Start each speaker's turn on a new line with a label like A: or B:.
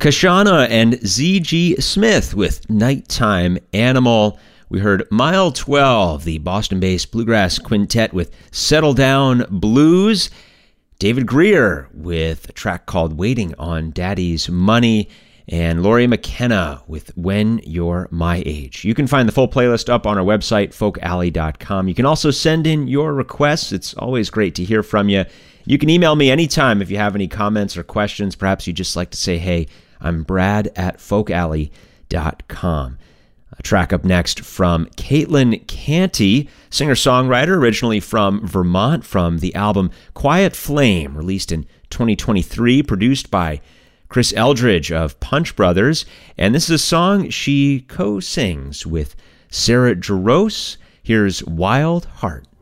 A: Kashana and Z.G. Smith with Nighttime Animal. We heard Mile 12, the Boston-based bluegrass quintet with Settle Down Blues. David Greer with a track called Waiting on Daddy's Money. And Laurie McKenna with When You're My Age. You can find the full playlist up on our website, folkalley.com. You can also send in your requests. It's always great to hear from you. You can email me anytime if you have any comments or questions. Perhaps you just like to say, hey, I'm Brad at folkalley.com. A track up next from Caitlin Canty, singer-songwriter originally from Vermont, from the album Quiet Flame, released in 2023, produced by Chris Eldridge of Punch Brothers. And this is a song she co-sings with Sarah Jarosz. Here's Wild Heart.